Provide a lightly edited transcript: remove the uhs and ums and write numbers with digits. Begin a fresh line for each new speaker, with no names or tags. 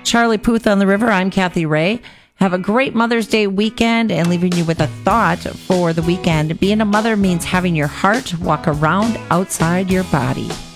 Charlie Puth on the River, I'm Kathy Ray. Have a great Mother's Day weekend, and leaving you with a thought for the weekend. Being a mother means having your heart walk around outside your body.